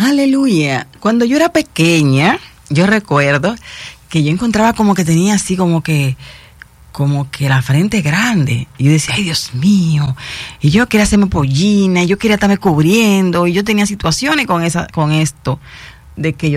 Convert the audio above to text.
Aleluya. Cuando yo era pequeña, yo recuerdo que yo encontraba como que tenía así como que la frente grande. Y yo decía, ay, Dios mío. Y yo quería hacerme pollina, y yo quería estarme cubriendo, y yo tenía situaciones con esto, de que yo